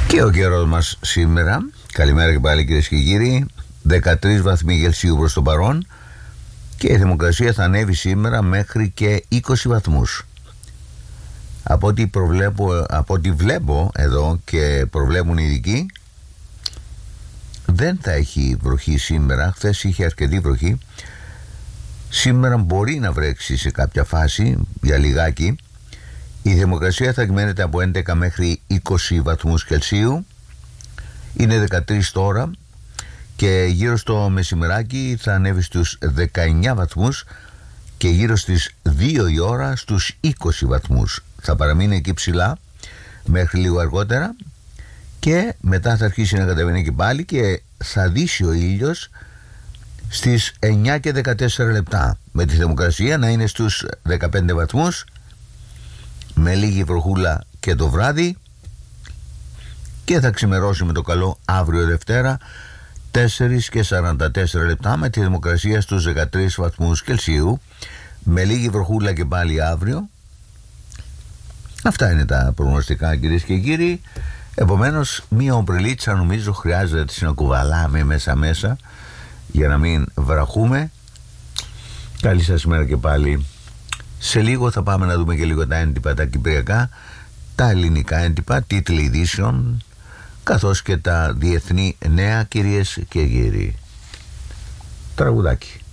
Και ο καιρός μας σήμερα, καλημέρα και πάλι κυρίες και κύριοι, 13 βαθμοί Κελσίου προς το παρόν και η θερμοκρασία θα ανέβει σήμερα μέχρι και 20 βαθμούς. Από ό,τι βλέπω εδώ και προβλέπουν οι ειδικοί, δεν θα έχει βροχή σήμερα. Χθες είχε αρκετή βροχή. Σήμερα μπορεί να βρέξει σε κάποια φάση για λιγάκι. Η θερμοκρασία θα κυμαίνεται από 11 μέχρι 20 βαθμούς Κελσίου. Είναι 13 τώρα και γύρω στο μεσημεράκι θα ανέβει στους 19 βαθμούς και γύρω στις 2 η ώρα στους 20 βαθμούς. Θα παραμείνει εκεί ψηλά μέχρι λίγο αργότερα και μετά θα αρχίσει να κατεβαίνει και πάλι και θα δύσει ο ήλιος στις 9 και 14 λεπτά, με τη θερμοκρασία να είναι στους 15 βαθμούς, με λίγη βροχούλα και το βράδυ, και θα ξημερώσει με το καλό αύριο Δευτέρα 4 και 44 λεπτά με τη θερμοκρασία στους 13 βαθμούς Κελσίου, με λίγη βροχούλα και πάλι αύριο. Αυτά είναι τα προγνωστικά κυρίες και κύριοι. Επομένως μία ομπρελίτσα νομίζω χρειάζεται να κουβαλάμε μέσα για να μην βραχούμε. Καλή σας μέρα και πάλι. Σε λίγο θα πάμε να δούμε και λίγο τα έντυπα τα κυπριακά, τα ελληνικά έντυπα, τίτλοι ειδήσεων, καθώς και τα διεθνή νέα κυρίες και κύριοι. Τραγουδάκι.